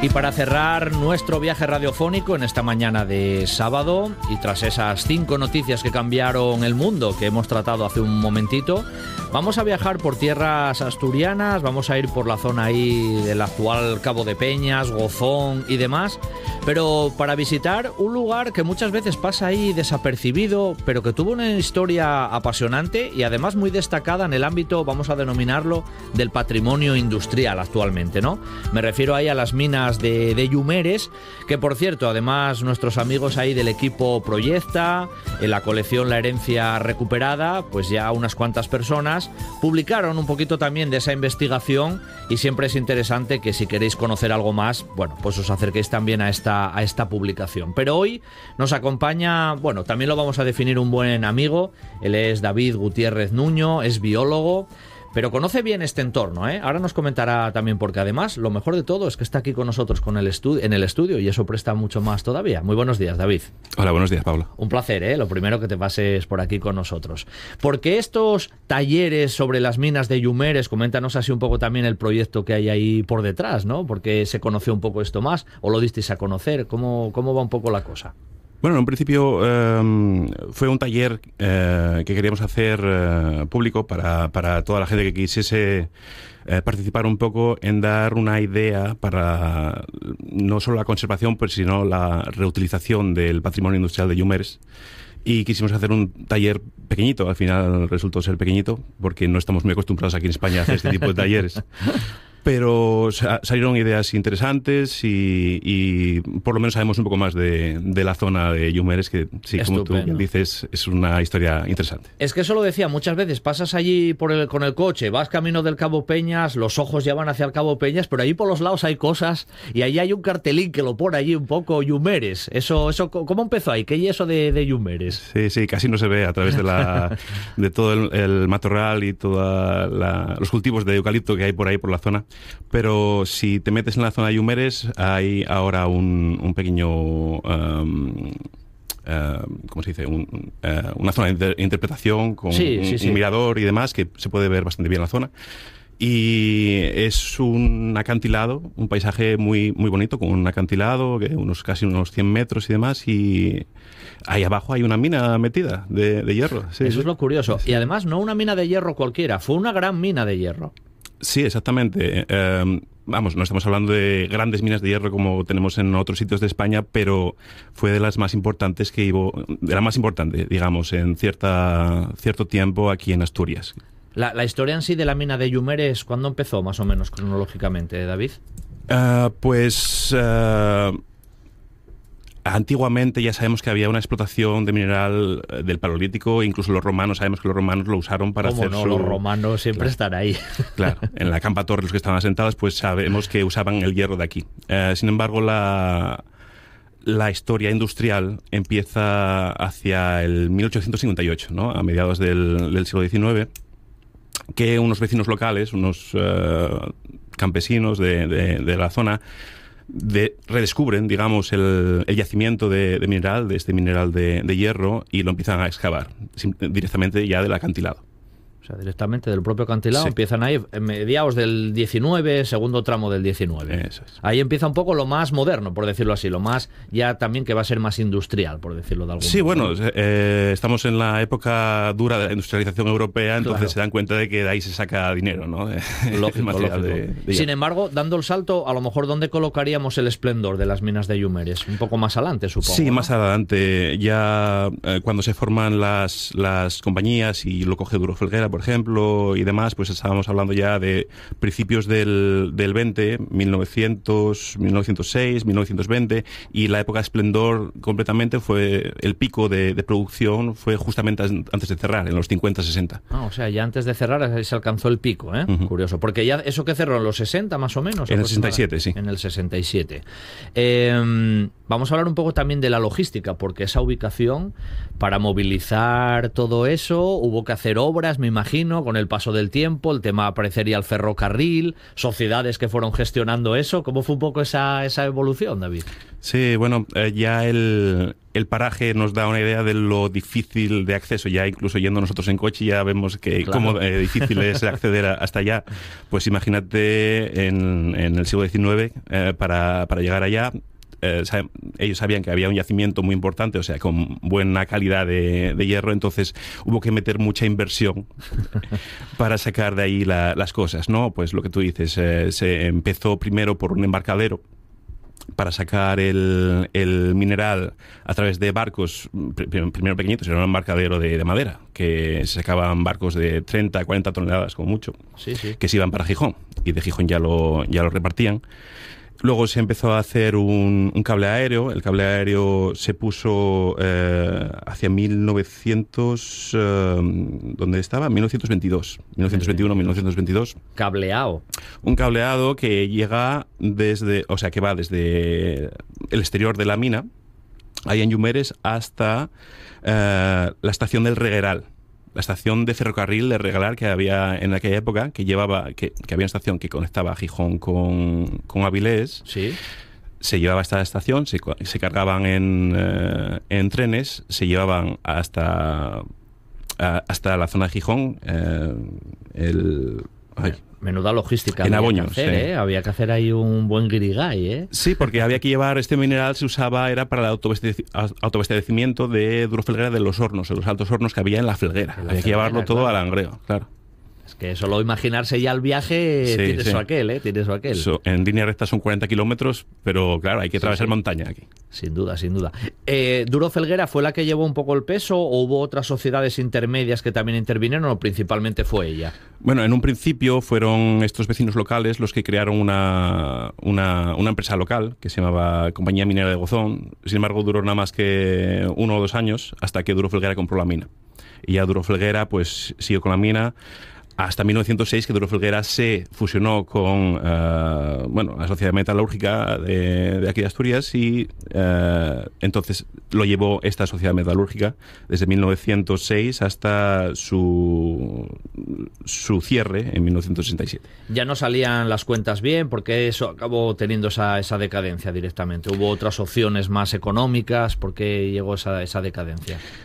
Y para cerrar nuestro viaje radiofónico en esta mañana de sábado, y tras esas 5 noticias que cambiaron el mundo que hemos tratado hace un momentito, vamos a viajar por tierras asturianas, vamos a ir por la zona ahí del actual Cabo de Peñas, Gozón y demás, pero para visitar un lugar que muchas veces pasa ahí desapercibido, pero que tuvo una historia apasionante y además muy destacada en el ámbito, vamos a denominarlo, del patrimonio industrial actualmente, ¿no? Me refiero ahí a las minas de Yumeres, que por cierto, además nuestros amigos ahí del equipo Proyecta, en la colección La Herencia Recuperada, pues ya unas cuantas personas publicaron un poquito también de esa investigación, y siempre es interesante que si queréis conocer algo más, bueno, pues os acerquéis también a esta publicación. Pero hoy nos acompaña, bueno, también lo vamos a definir, un buen amigo. Él es David Gutiérrez Nuño, es biólogo, pero conoce bien este entorno, ¿eh? Ahora nos comentará también, porque además lo mejor de todo es que está aquí con nosotros en el estudio, y eso presta mucho más todavía. Muy buenos días, David. Hola, buenos días, Pablo. Un placer, ¿eh? Lo primero, que te pases por aquí con nosotros. Porque estos talleres sobre las minas de Yumeres, coméntanos así un poco también el proyecto que hay ahí por detrás, ¿no? Porque se conoció un poco esto más, o lo disteis a conocer. ¿Cómo va un poco la cosa? Bueno, en principio fue un taller que queríamos hacer público para toda la gente que quisiese participar un poco en dar una idea para no solo la conservación, pues, sino la reutilización del patrimonio industrial de Yumeres. Y quisimos hacer un taller pequeñito, al final resultó ser pequeñito, porque no estamos muy acostumbrados aquí en España a hacer este tipo de talleres. Pero salieron ideas interesantes y por lo menos sabemos un poco más de la zona de Yumeres, que sí, como tú dices, es una historia interesante. Es que eso lo decía, muchas veces pasas allí con el coche, vas camino del Cabo Peñas, los ojos ya van hacia el Cabo Peñas, pero ahí por los lados hay cosas, y ahí hay un cartelín que lo pone allí un poco, Yumeres. Eso ¿cómo empezó ahí? ¿Qué es eso de Yumeres? Sí, casi no se ve a través de todo el matorral y todos los cultivos de eucalipto que hay por ahí por la zona. Pero si te metes en la zona de Yumeres, hay ahora un pequeño, ¿cómo se dice? Una zona de interpretación con un mirador y demás, que se puede ver bastante bien la zona. Y es un acantilado, un paisaje muy, muy bonito, con un acantilado, casi unos 100 metros y demás, y ahí abajo hay una mina metida de hierro. Sí, eso es lo curioso. Y además no una mina de hierro cualquiera, fue una gran mina de hierro. Sí, exactamente. Vamos, no estamos hablando de grandes minas de hierro como tenemos en otros sitios de España, pero fue de las más importantes de la más importante, digamos, en cierto tiempo aquí en Asturias. La historia en sí de la mina de Yumeres, ¿cuándo empezó, más o menos, cronológicamente, David? Antiguamente ya sabemos que había una explotación de mineral del Paleolítico, incluso los romanos, sabemos que los romanos lo usaron para hacer los romanos siempre están ahí. Claro, en la Campa Torre, los que estaban asentados, pues sabemos que usaban el hierro de aquí. Sin embargo, la historia industrial empieza hacia el 1858, ¿no? A mediados del siglo XIX, que unos vecinos locales, unos campesinos de la zona, redescubren, digamos, el yacimiento de este mineral de hierro, y lo empiezan a excavar directamente ya del acantilado. O sea, directamente del propio acantilado, sí. Empiezan ahí en mediados del 19, segundo tramo del 19. Eso es. Ahí empieza un poco lo más moderno, por decirlo así, lo más ya también que va a ser más industrial, por decirlo de algún modo. Sí, bueno, estamos en la época dura de la industrialización europea, entonces claro. Se dan cuenta de que de ahí se saca dinero, ¿no? Lógico. Sin embargo, dando el salto, a lo mejor, ¿dónde colocaríamos el esplendor de las minas de Yumeres? Un poco más adelante, supongo. Sí, ¿no? más adelante, ya cuando se forman las compañías, y lo coge Duro Felguera, por ejemplo, y demás, pues estábamos hablando ya de principios del 20, 1900, 1906, 1920, y la época de esplendor completamente fue el pico de producción, fue justamente antes de cerrar, en los 50-60. O sea, ya antes de cerrar se alcanzó el pico, ¿eh? Uh-huh. Curioso, porque ya eso que cerró en los 60 más o menos. En el 67, sí. En el 67. Vamos a hablar un poco también de la logística, porque esa ubicación, para movilizar todo eso, hubo que hacer obras, me imagino, con el paso del tiempo. El tema aparecería el ferrocarril, sociedades que fueron gestionando eso. ¿Cómo fue un poco esa evolución, David? Sí, bueno, ya el paraje nos da una idea de lo difícil de acceso. Ya incluso yendo nosotros en coche ya vemos que claro, cómo difícil es acceder hasta allá. Pues imagínate en el siglo XIX, para llegar allá, ellos sabían que había un yacimiento muy importante, o sea, con buena calidad de hierro, entonces hubo que meter mucha inversión para sacar de ahí las cosas, ¿no? Pues lo que tú dices, se empezó primero por un embarcadero para sacar el mineral a través de barcos, primero pequeñitos, era un embarcadero de madera, que se sacaban barcos de 30, 40 toneladas como mucho, sí, sí, que se iban para Gijón, y de Gijón ya lo repartían. Luego se empezó a hacer un cable aéreo. El cable aéreo se puso hacia 1900... ¿dónde estaba? 1922. 1921, 1922. Cableado. Un cableado que llega desde... O sea, que va desde el exterior de la mina, ahí en Llumeres, hasta la estación del Regueral. La estación de ferrocarril de Regueral que había en aquella época, que había una estación que conectaba a Gijón con Avilés. Sí. Se llevaba a esta estación, se cargaban en trenes, se llevaban hasta la zona de Gijón. Menuda logística. En Aboño, hacer, sí. Había que hacer ahí un buen guirigay, ¿eh? Sí, porque había que llevar este mineral, era para el autoabastecimiento de Duro Felguera de los hornos, de los altos hornos que había en la Felguera. Había que llevarlo todo al Langreo, claro. Es que solo imaginarse ya el viaje tiene su aquel, tiene su aquel. En línea recta son 40 kilómetros, pero claro, hay que atravesar montaña aquí. Sin duda, sin duda. ¿Duro Felguera fue la que llevó un poco el peso o hubo otras sociedades intermedias que también intervinieron o principalmente fue ella? Bueno, en un principio fueron estos vecinos locales los que crearon una empresa local que se llamaba Compañía Minera de Gozón. Sin embargo, duró nada más que 1 o 2 años hasta que Duro Felguera compró la mina. Y ya Duro Felguera pues siguió con la mina hasta 1906, que Duro Felguera se fusionó con la Sociedad Metalúrgica de aquí de Asturias, y entonces lo llevó esta Sociedad Metalúrgica desde 1906 hasta su cierre en 1967. Ya no salían las cuentas bien porque eso acabó teniendo esa decadencia directamente. ¿Hubo otras opciones más económicas? ¿Por qué llegó esa decadencia?